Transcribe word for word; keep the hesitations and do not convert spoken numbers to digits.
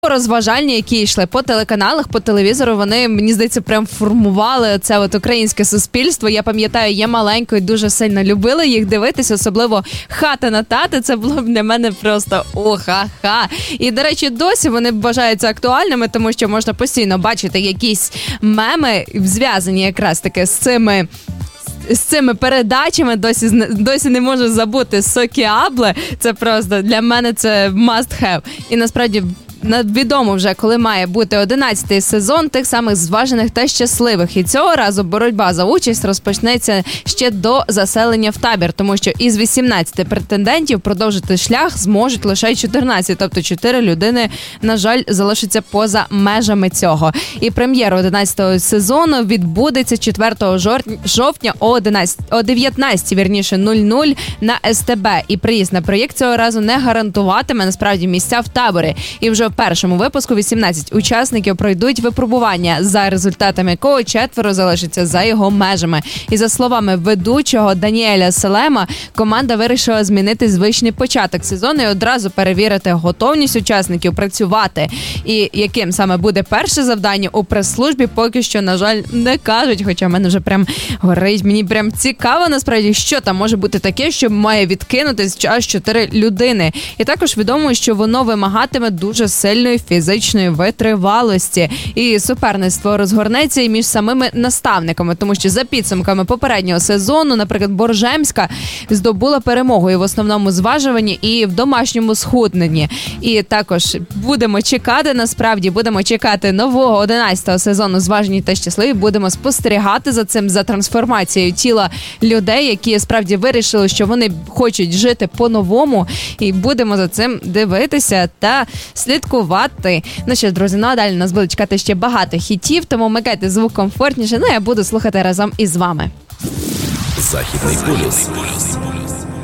розважальні, які йшли по телеканалах, по телевізору, вони, мені здається, прям формували це от українське суспільство. Я пам'ятаю, я маленькою дуже сильно любила їх дивитися, особливо «Хата на тата». Це було б для мене просто о-ха-ха. І, до речі, досі вони вважаються актуальними, тому що можна постійно бачити якісь меми, зв'язані якраз таки з цими з цими передачами. Досі, досі не можу забути «Сокіабле». Це просто, для мене це must have. І насправді відомо вже, коли має бути одинадцятий сезон тих самих «Зважених та щасливих». І цього разу боротьба за участь розпочнеться ще до заселення в табір, тому що із вісімнадцяти претендентів продовжити шлях зможуть лише чотирнадцять, тобто чотири людини, на жаль, залишаться поза межами цього. І прем'єра одинадцятого сезону відбудеться четвертого жовтня о дев'ятнадцятій, вірніше, нуль нуль на ес те бе. І приїзд на проєкт цього разу не гарантуватиме, насправді, місця в таборі. І вже в першому випуску вісімнадцять учасників пройдуть випробування, за результатами якого четверо залишиться за його межами. І за словами ведучого Даніеля Селема, команда вирішила змінити звичний початок сезону і одразу перевірити готовність учасників працювати. І яким саме буде перше завдання у прес-службі, поки що, на жаль, не кажуть, хоча в мене вже прям горить. Мені прям цікаво, насправді, що там може бути таке, що має відкинутись аж чотири людини. І також відомо, що воно вимагатиме дуже сильної фізичної витривалості. І суперництво розгорнеться і між самими наставниками, тому що за підсумками попереднього сезону, наприклад, Боржемська здобула перемогу і в основному зважуванні, і в домашньому схудненні. І також будемо чекати, насправді, будемо чекати нового одинадцятого сезону «Зважені та щасливі», будемо спостерігати за цим, за трансформацією тіла людей, які справді вирішили, що вони хочуть жити по-новому, і будемо за цим дивитися та слідкувати. Ну що ж, друзі, ну а далі нас буде чекати ще багато хітів, тому вмикайте звук комфортніше, ну я буду слухати разом із вами. Західний полюс.